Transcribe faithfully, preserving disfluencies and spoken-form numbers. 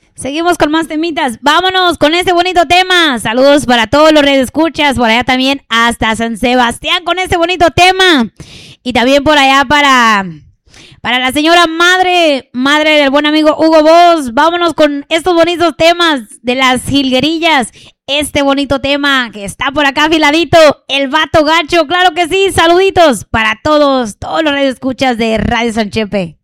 Seguimos con más temitas. Vámonos con este bonito tema. Saludos para todos los redescuchas. Por allá también hasta San Sebastián con este bonito tema. Y también por allá para, para la señora madre, madre del buen amigo Hugo Boss. Vámonos con estos bonitos temas de las jilguerillas. Este bonito tema que está por acá afiladito. El vato gacho. Claro que sí. Saluditos para todos, todos los redescuchas de Radio San Chepe.